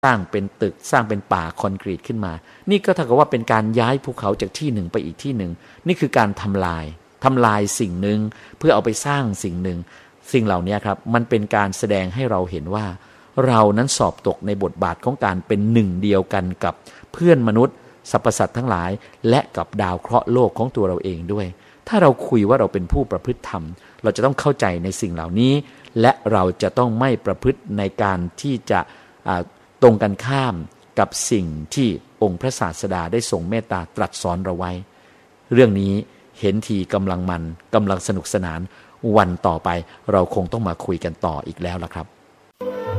สร้างเป็นตึกสร้างเป็นป่าคอนกรีตขึ้นมานี่ก็เท่ากับว่าเป็นการย้ายภูเขาจากที่หนึ่งไปอีกที่หนึ่งนี่คือการทำลายสิ่งหนึ่งเพื่อเอาไปสร้างสิ่งหนึ่งสิ่งเหล่านี้ครับมันเป็นการแสดงให้เราเห็นว่าเรานั้นสอบตกในบทบาทของการเป็นหนึ่งเดียวกันกับเพื่อนมนุษย์สรรพสัตว์ทั้งหลายและกับดาวเคราะห์โลกของตัวเราเองด้วยถ้าเราคุยว่าเราเป็นผู้ประพฤติธรรมเราจะต้องเข้าใจในสิ่งเหล่านี้และเราจะต้องไม่ประพฤติในการที่จะตรงกันข้ามกับสิ่งที่องค์พระศาสดาได้ทรงเมตตาตรัสสอนเราไว้เรื่องนี้เห็นทีกำลังมันกำลังสนุกสนานวันต่อไปเราคงต้องมาคุยกันต่ออีกแล้วล่ะครับ